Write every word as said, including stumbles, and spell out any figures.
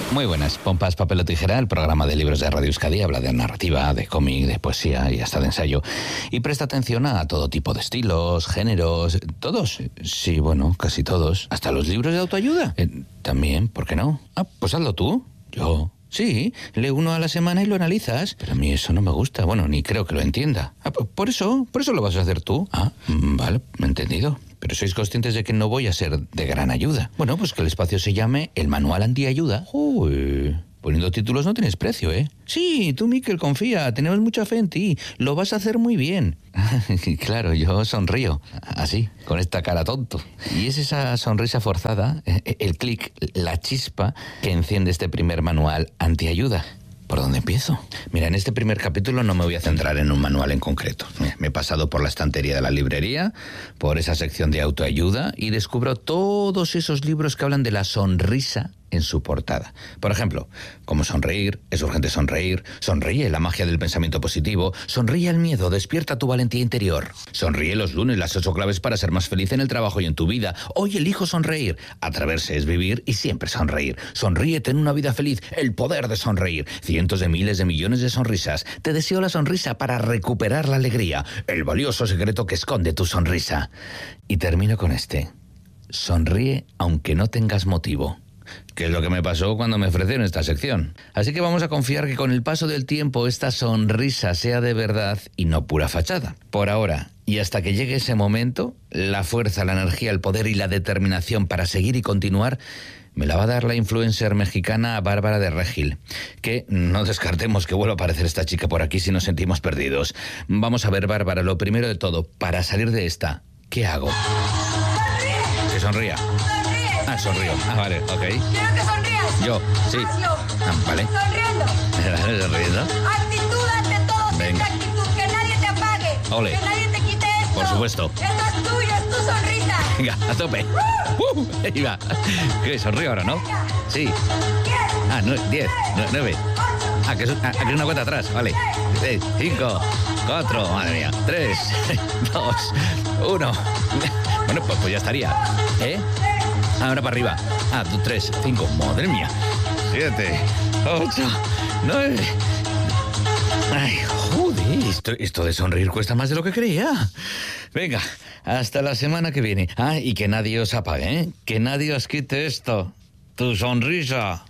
Muy buenas, Pompas, Papel o Tijera, el programa de libros de Radio Euskadi habla de narrativa, de cómic, de poesía y hasta de ensayo. Y presta atención a todo tipo de estilos, géneros, todos. Sí, bueno, casi todos. Hasta los libros de autoayuda. Eh, también, ¿por qué no? Ah, pues hazlo tú. Yo... Sí, lee uno a la semana y lo analizas. Pero a mí eso no me gusta, bueno, ni creo que lo entienda. Ah, por eso, por eso lo vas a hacer tú. Ah, vale, entendido. Pero sois conscientes de que no voy a ser de gran ayuda. Bueno, pues que el espacio se llame El Manual Antiayuda. Uy, poniendo títulos no tienes precio, ¿eh? Sí, tú, Miquel, confía, tenemos mucha fe en ti. Lo vas a hacer muy bien. Claro, yo sonrío, así, con esta cara tonto. Y es esa sonrisa forzada, el clic, la chispa que enciende este primer manual antiayuda. ¿Por dónde empiezo? Mira, en este primer capítulo no me voy a centrar en un manual en concreto. Me he pasado por la estantería de la librería, por esa sección de autoayuda y descubro todos esos libros que hablan de la sonrisa en su portada. Por ejemplo, Cómo sonreír, es urgente sonreír, Sonríe, la magia del pensamiento positivo, Sonríe al miedo, despierta tu valentía interior, Sonríe los lunes, las ocho claves para ser más feliz en el trabajo y en tu vida, Hoy elijo sonreír, Atreverse es vivir y siempre sonreír, Sonríe, ten una vida feliz, el poder de sonreír, cientos de miles de millones de sonrisas, Te deseo la sonrisa para recuperar la alegría, El valioso secreto que esconde tu sonrisa. Y termino con este, Sonríe aunque no tengas motivo. Que es lo que me pasó cuando me ofrecieron esta sección. Así que vamos a confiar que con el paso del tiempo esta sonrisa sea de verdad y no pura fachada. Por ahora, y hasta que llegue ese momento, la fuerza, la energía, el poder y la determinación para seguir y continuar me la va a dar la influencer mexicana Bárbara de Regil. Que no descartemos que vuelva a aparecer esta chica por aquí si nos sentimos perdidos. Vamos a ver, Bárbara, lo primero de todo, para salir de esta, ¿qué hago? Que sonría. Ah, sonrío. Ah, vale, ok. Quiero que sonrías. Yo, sí. Hazlo. Ah, vale. Sonriendo. Sonriendo. Actitud ante todo. Venga. Esta actitud, que nadie te apague. Ole. Que nadie te quite esto. Por supuesto. Esto es tuyo, es tu sonrisa. Venga, a tope. Uh, ahí va. ¿Qué? Sonrío ahora, ¿no? Sí. Ah, no, diez, nueve. Ah, que es ah, aquí una cuenta atrás, vale. Seis, cinco, cuatro, madre mía. Tres, dos, uno. Bueno, pues, pues ya estaría. ¿Eh? Ahora para arriba. Ah, tú, tres, cinco, madre mía. Siete, ocho, nueve. Ay, joder, esto, esto de sonreír cuesta más de lo que creía. Venga, hasta la semana que viene. Ah, y que nadie os apague, ¿eh? Que nadie os quite esto. Tu sonrisa.